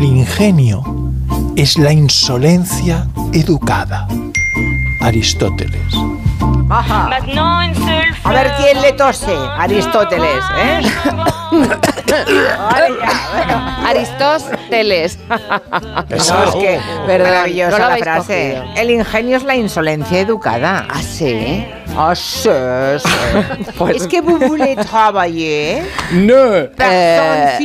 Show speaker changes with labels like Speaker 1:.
Speaker 1: El ingenio es la insolencia educada. Aristóteles.
Speaker 2: Ajá. A ver quién le tose. Aristóteles, ¿eh? Vale, ya, bueno.
Speaker 3: Aristóteles.
Speaker 2: No, es que maravillosa
Speaker 3: no lo
Speaker 2: la
Speaker 3: habéis
Speaker 2: frase.
Speaker 3: cogido.
Speaker 2: El ingenio es la insolencia educada.
Speaker 3: ¿Ah, sí?
Speaker 2: Ah, sí, sí.
Speaker 3: Pues-
Speaker 2: Es que vous voulez travailler.
Speaker 4: No.
Speaker 2: Personne